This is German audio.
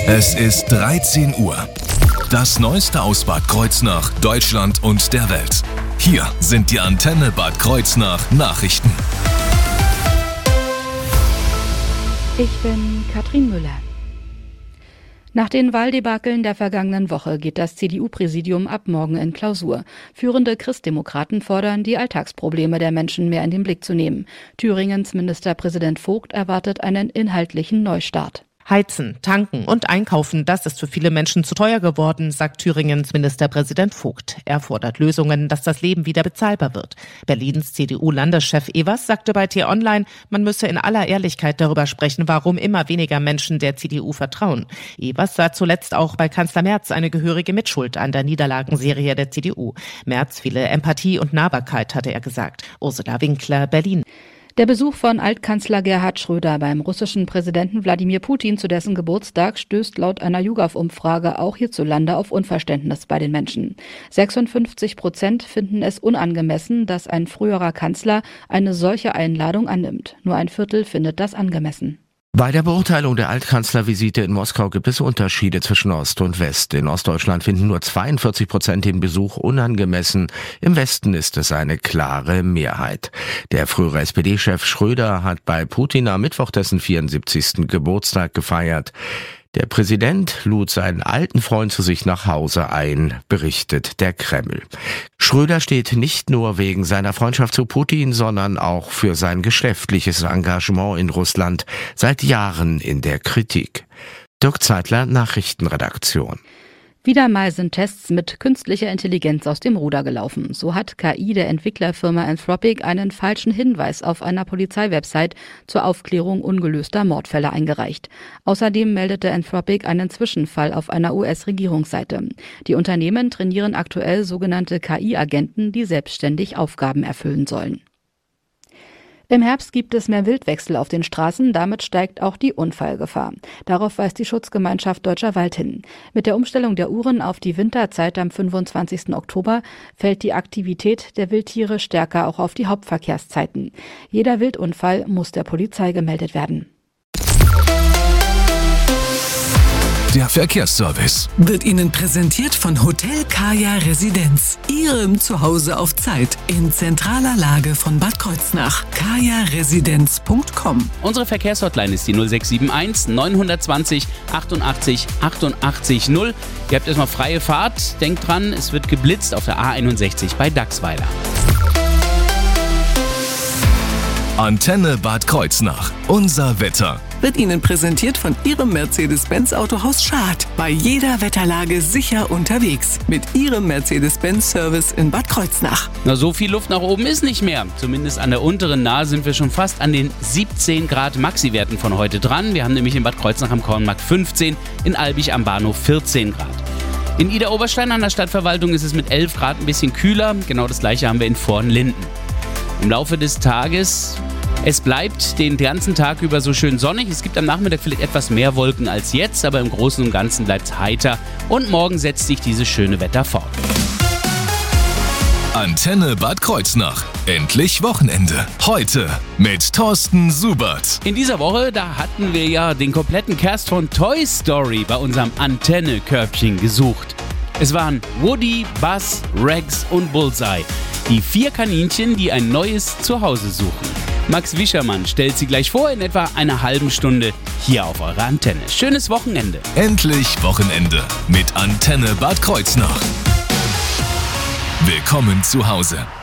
Es ist 13 Uhr. Das Neueste aus Bad Kreuznach, Deutschland und der Welt. Hier sind die Antenne Bad Kreuznach Nachrichten. Ich bin Katrin Müller. Nach den Wahldebakeln der vergangenen Woche geht das CDU-Präsidium ab morgen in Klausur. Führende Christdemokraten fordern, die Alltagsprobleme der Menschen mehr in den Blick zu nehmen. Thüringens Ministerpräsident Vogt erwartet einen inhaltlichen Neustart. Heizen, tanken und einkaufen, das ist für viele Menschen zu teuer geworden, sagt Thüringens Ministerpräsident Vogt. Er fordert Lösungen, dass das Leben wieder bezahlbar wird. Berlins CDU-Landeschef Evers sagte bei T-Online, man müsse in aller Ehrlichkeit darüber sprechen, warum immer weniger Menschen der CDU vertrauen. Evers sah zuletzt auch bei Kanzler Merz eine gehörige Mitschuld an der Niederlagenserie der CDU. Merz fehle Empathie und Nahbarkeit, hatte er gesagt. Ursula Winkler, Berlin. Der Besuch von Altkanzler Gerhard Schröder beim russischen Präsidenten Wladimir Putin zu dessen Geburtstag stößt laut einer YouGov-Umfrage auch hierzulande auf Unverständnis bei den Menschen. 56% finden es unangemessen, dass ein früherer Kanzler eine solche Einladung annimmt. Nur ein Viertel findet das angemessen. Bei der Beurteilung der Altkanzlervisite in Moskau gibt es Unterschiede zwischen Ost und West. In Ostdeutschland finden nur 42% den Besuch unangemessen. Im Westen ist es eine klare Mehrheit. Der frühere SPD-Chef Schröder hat bei Putin am Mittwoch dessen 74. Geburtstag gefeiert. Der Präsident lud seinen alten Freund zu sich nach Hause ein, berichtet der Kreml. Schröder steht nicht nur wegen seiner Freundschaft zu Putin, sondern auch für sein geschäftliches Engagement in Russland seit Jahren in der Kritik. Dirk Zeitler, Nachrichtenredaktion. Wieder mal sind Tests mit künstlicher Intelligenz aus dem Ruder gelaufen. So hat KI der Entwicklerfirma Anthropic einen falschen Hinweis auf einer Polizeiwebsite zur Aufklärung ungelöster Mordfälle eingereicht. Außerdem meldete Anthropic einen Zwischenfall auf einer US-Regierungsseite. Die Unternehmen trainieren aktuell sogenannte KI-Agenten, die selbstständig Aufgaben erfüllen sollen. Im Herbst gibt es mehr Wildwechsel auf den Straßen, damit steigt auch die Unfallgefahr. Darauf weist die Schutzgemeinschaft Deutscher Wald hin. Mit der Umstellung der Uhren auf die Winterzeit am 25. Oktober fällt die Aktivität der Wildtiere stärker auch auf die Hauptverkehrszeiten. Jeder Wildunfall muss der Polizei gemeldet werden. Der Verkehrsservice wird Ihnen präsentiert von Hotel Kaya Residenz. Ihrem Zuhause auf Zeit in zentraler Lage von Bad Kreuznach. kajaresidenz.com. Unsere Verkehrshotline ist die 0671 920 88 88 0. Ihr habt erstmal freie Fahrt. Denkt dran, es wird geblitzt auf der A61 bei Dachsweiler. Antenne Bad Kreuznach. Unser Wetter wird Ihnen präsentiert von Ihrem Mercedes-Benz Autohaus Schad. Bei jeder Wetterlage sicher unterwegs. Mit Ihrem Mercedes-Benz-Service in Bad Kreuznach. Na, so viel Luft nach oben ist nicht mehr. Zumindest an der unteren Nahe sind wir schon fast an den 17 Grad Maxi-Werten von heute dran. Wir haben nämlich in Bad Kreuznach am Kornmarkt 15, in Albig am Bahnhof 14 Grad. In Idar-Oberstein an der Stadtverwaltung ist es mit 11 Grad ein bisschen kühler. Genau das gleiche haben wir in Vornlinden. Im Laufe des Tages, es bleibt den ganzen Tag über so schön sonnig. Es gibt am Nachmittag vielleicht etwas mehr Wolken als jetzt, aber im Großen und Ganzen bleibt es heiter. Und morgen setzt sich dieses schöne Wetter fort. Antenne Bad Kreuznach. Endlich Wochenende. Heute mit Thorsten Subert. In dieser Woche, da hatten wir ja den kompletten Cast von Toy Story bei unserem Antenne-Körbchen gesucht. Es waren Woody, Buzz, Rex und Bullseye. Die 4 Kaninchen, die ein neues Zuhause suchen. Max Wischermann stellt sie gleich vor in etwa einer halben Stunde hier auf eurer Antenne. Schönes Wochenende. Endlich Wochenende mit Antenne Bad Kreuznach. Willkommen zu Hause.